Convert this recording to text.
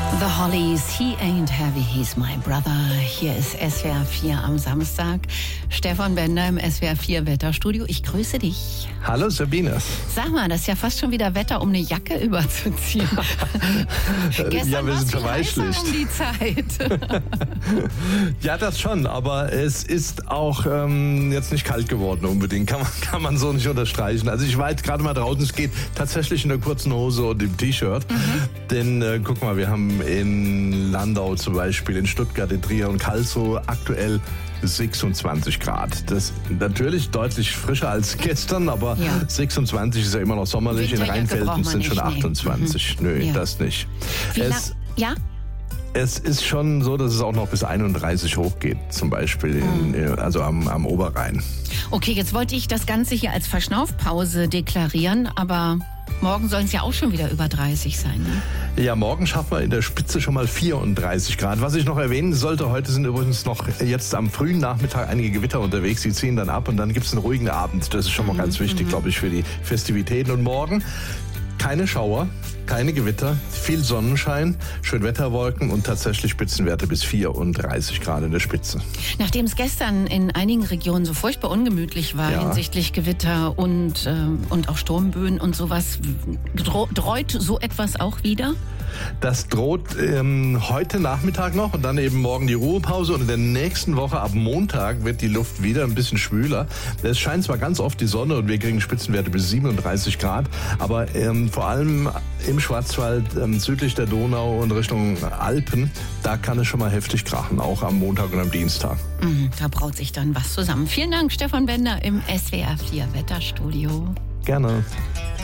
The Hollies, He Ain't Heavy, He's My Brother. Hier ist SWR 4 am Samstag. Stefan Bender im SWR 4 Wetterstudio. Ich grüße dich. Hallo Sabine. Sag mal, das ist ja fast schon wieder Wetter, um eine Jacke überzuziehen. Ja, wir sind verweichlicht. Um die Zeit. Ja, das schon, aber es ist auch jetzt nicht kalt geworden unbedingt. Kann man so nicht unterstreichen. Also ich war jetzt gerade mal draußen, es geht tatsächlich in der kurzen Hose und im T-Shirt. Denn guck mal, wir haben in Landau zum Beispiel, in Stuttgart, in Trier und Karlsruhe aktuell 26 Grad. Das ist natürlich deutlich frischer als gestern, aber ja. 26 ist ja immer noch sommerlich. In Rheinfelden sind schon 28. Nö, ja. Das nicht. Es ist schon so, dass es auch noch bis 31 hochgeht, zum Beispiel also am Oberrhein. Okay, jetzt wollte ich das Ganze hier als Verschnaufpause deklarieren, aber morgen sollen es ja auch schon wieder über 30 sein, ne? Ja, morgen schaffen wir in der Spitze schon mal 34 Grad. Was ich noch erwähnen sollte, heute sind übrigens noch jetzt am frühen Nachmittag einige Gewitter unterwegs. Die ziehen dann ab und dann gibt es einen ruhigen Abend. Das ist schon mal ganz wichtig, glaube ich, für die Festivitäten. Und morgen keine Schauer, keine Gewitter, viel Sonnenschein, Schönwetterwolken und tatsächlich Spitzenwerte bis 34 Grad in der Spitze. Nachdem es gestern in einigen Regionen so furchtbar ungemütlich war hinsichtlich Gewitter und auch Sturmböen und sowas, droht so etwas auch wieder? Das droht heute Nachmittag noch und dann eben morgen die Ruhepause und in der nächsten Woche ab Montag wird die Luft wieder ein bisschen schwüler. Es scheint zwar ganz oft die Sonne und wir kriegen Spitzenwerte bis 37 Grad, aber vor allem im Schwarzwald südlich der Donau und Richtung Alpen, da kann es schon mal heftig krachen, auch am Montag und am Dienstag. Da braut sich dann was zusammen. Vielen Dank, Stefan Bender im SWR 4 Wetterstudio. Gerne.